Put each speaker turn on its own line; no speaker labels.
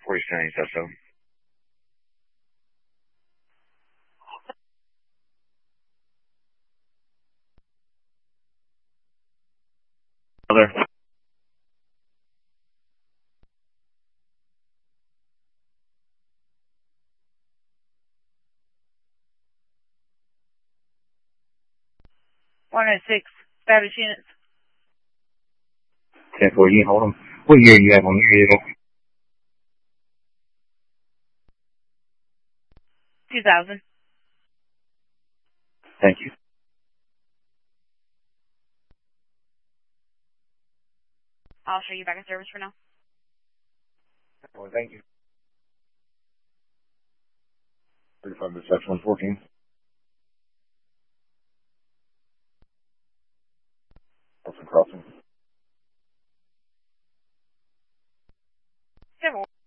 49 stuff, so. Other.
One oh six status units.
10-4, hold them. What year you have on your vehicle?
2000.
Thank you.
I'll show you back in service for now.
Well, thank you. 35 to section 114. Crossing.
7